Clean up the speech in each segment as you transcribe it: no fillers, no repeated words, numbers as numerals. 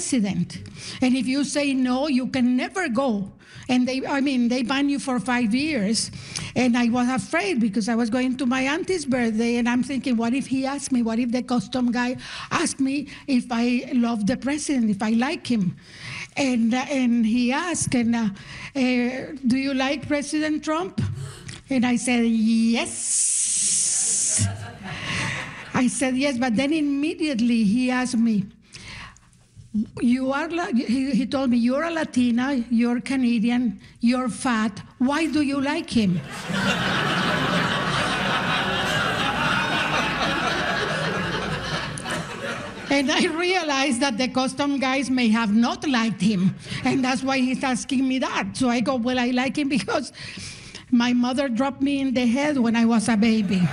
president. And if you say no, you can never go. And they ban you for 5 years. And I was afraid because I was going to my auntie's birthday, and I'm thinking, what if he asked me, what if the custom guy asked me if I love the president, if I like him? And he asked, do you like President Trump? And I said, yes. I said, yes, but then immediately he asked me, he told me, you're a Latina, you're Canadian, you're fat, why do you like him? And I realized that the custom guys may have not liked him, and that's why he's asking me that. So I go, well, I like him because my mother dropped me in the head when I was a baby.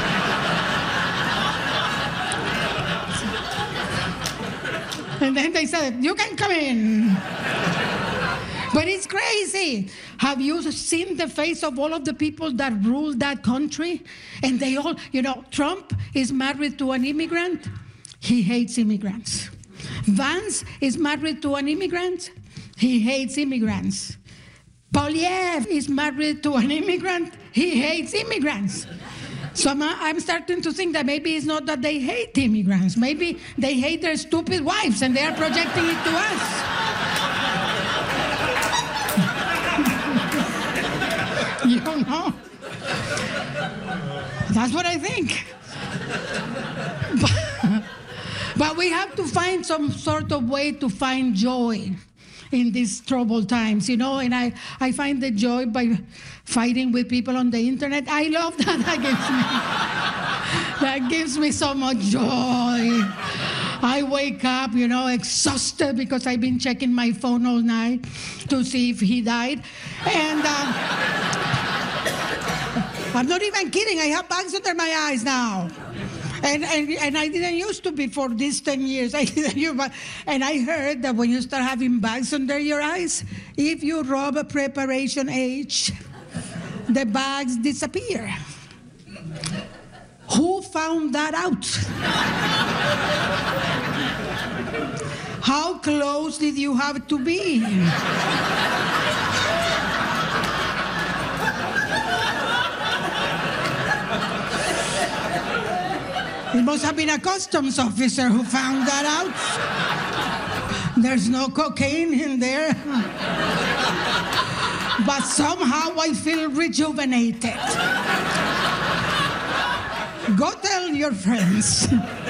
And then they said, you can come in. But it's crazy. Have you seen the face of all of the people that rule that country? And they all, Trump is married to an immigrant. He hates immigrants. Vance is married to an immigrant. He hates immigrants. Poilievre is married to an immigrant. He hates immigrants. So I'm starting to think that maybe it's not that they hate immigrants. Maybe they hate their stupid wives and they are projecting it to us. You know? That's what I think. But we have to find some sort of way to find joy in these troubled times, and I find the joy by fighting with people on the internet. I love that. That gives me so much joy. I wake up, exhausted because I've been checking my phone all night to see if he died. And I'm not even kidding. I have bags under my eyes now. And I didn't used to before these 10 years. And I heard that when you start having bags under your eyes, if you rub a Preparation H, the bags disappear. Who found that out? How close did you have to be? It must have been a customs officer who found that out. There's no cocaine in there. But somehow I feel rejuvenated. Go tell your friends.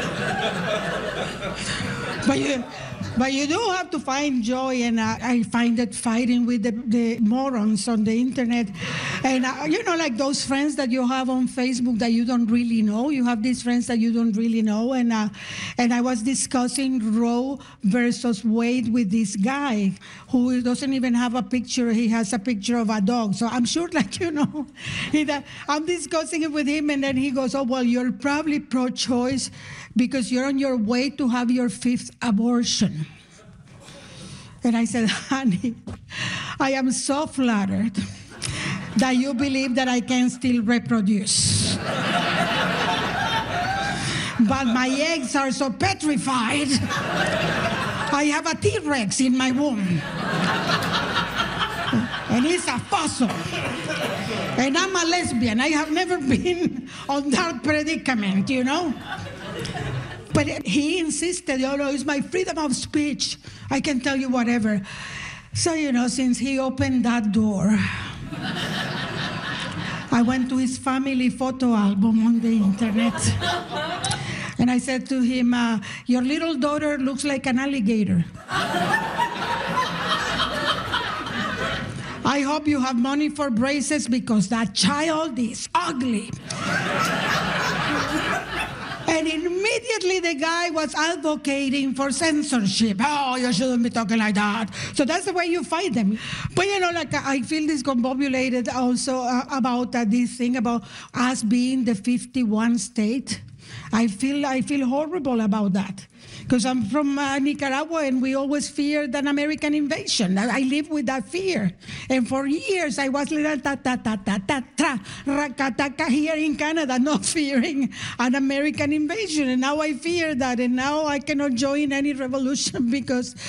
But you do have to find joy, and I find that fighting with the morons on the internet, and like those friends that you have on Facebook that you don't really know. You have these friends that you don't really know, and I was discussing Roe versus Wade with this guy who doesn't even have a picture. He has a picture of a dog. So I'm sure, I'm discussing it with him, and then he goes, "Oh well, you're probably pro-choice because you're on your way to have your 5th abortion." And I said, honey, I am so flattered that you believe that I can still reproduce. But my eggs are so petrified, I have a T-Rex in my womb. And it's a fossil. And I'm a lesbian. I have never been on that predicament, But he insisted, it's my freedom of speech. I can tell you whatever. So, since he opened that door, I went to his family photo album on the internet. And I said to him, your little daughter looks like an alligator. I hope you have money for braces because that child is ugly. And immediately the guy was advocating for censorship. Oh, you shouldn't be talking like that. So that's the way you fight them. But I feel discombobulated also about this thing about us being the 51 state. I feel horrible about that. Because I'm from Nicaragua, and we always feared an American invasion. I live with that fear. And for years, I was little here in Canada, not fearing an American invasion. And now I fear that, and now I cannot join any revolution because